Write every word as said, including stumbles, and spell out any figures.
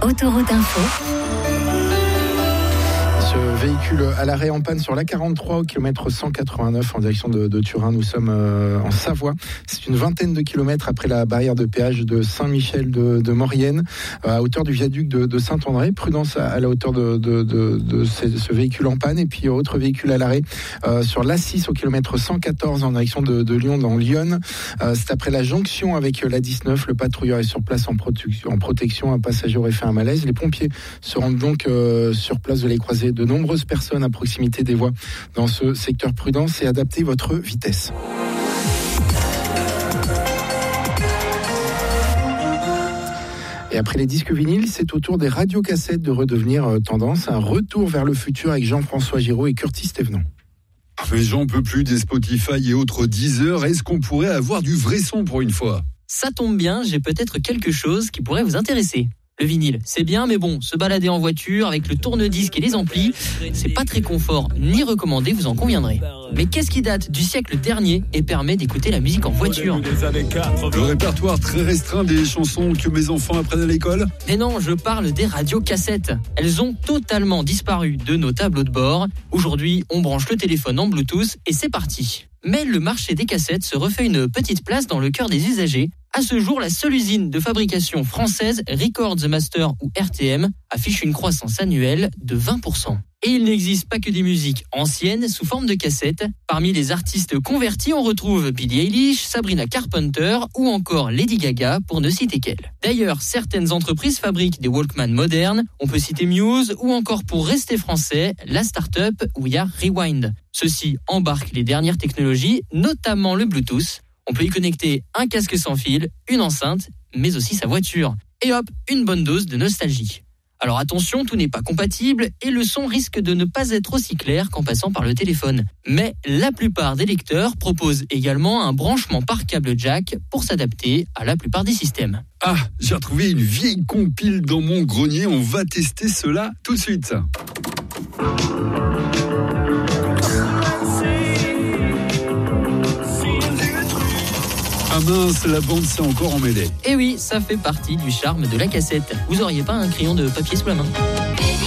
Autoroute Info. Ce véhicule à l'arrêt en panne sur l'A quarante-trois au kilomètre cent quatre-vingt-neuf en direction de, de Turin. Nous sommes euh, en Savoie. C'est une vingtaine de kilomètres après la barrière de péage de Saint-Michel de, de Maurienne, euh, à hauteur du viaduc de, de Saint-André. Prudence à, à la hauteur de, de, de, de ce, ce véhicule en panne. Et puis autre véhicule à l'arrêt euh, sur l'A six au kilomètre cent quatorze en direction de, de Lyon dans Lyon. Euh, c'est après la jonction avec l'A dix-neuf. Le patrouilleur est sur place en, protection, en protection. Un passager aurait fait un malaise. Les pompiers se rendent donc euh, sur place. Vous allez croiser de nombreuses personnes à proximité des voies dans ce secteur. Prudence et adaptez votre vitesse. Et après les disques vinyles, c'est au tour des radiocassettes de redevenir tendance. Un retour vers le futur avec Jean-François Giraud et Curtis Thévenant. Mais j'en peux plus des Spotify et autres Deezer. Est-ce qu'on pourrait avoir du vrai son pour une fois ? Ça tombe bien, j'ai peut-être quelque chose qui pourrait vous intéresser. Le vinyle, c'est bien, mais bon, se balader en voiture avec le tourne-disque et les amplis, c'est pas très confort ni recommandé, vous en conviendrez. Mais qu'est-ce qui date du siècle dernier et permet d'écouter la musique en voiture ? Le répertoire très restreint des chansons que mes enfants apprennent à l'école ? Mais non, je parle des radiocassettes. Elles ont totalement disparu de nos tableaux de bord. Aujourd'hui, on branche le téléphone en Bluetooth et c'est parti. Mais le marché des cassettes se refait une petite place dans le cœur des usagers. À ce jour, la seule usine de fabrication française, Records Master ou R T M, affiche une croissance annuelle de vingt pour cent. Et il n'existe pas que des musiques anciennes sous forme de cassettes. Parmi les artistes convertis, on retrouve Billie Eilish, Sabrina Carpenter ou encore Lady Gaga, pour ne citer qu'elle. D'ailleurs, certaines entreprises fabriquent des Walkman modernes. On peut citer Muse ou encore, pour rester français, la start-up We Are Rewind. Ceux-ci embarquent les dernières technologies, notamment le Bluetooth. On peut y connecter un casque sans fil, une enceinte, mais aussi sa voiture. Et hop, une bonne dose de nostalgie. Alors attention, tout n'est pas compatible et le son risque de ne pas être aussi clair qu'en passant par le téléphone. Mais la plupart des lecteurs proposent également un branchement par câble jack pour s'adapter à la plupart des systèmes. Ah, j'ai retrouvé une vieille compile dans mon grenier, on va tester cela tout de suite. Ah mince, la bande s'est encore emmêlée. Et oui, ça fait partie du charme de la cassette. Vous auriez pas un crayon de papier sous la main ?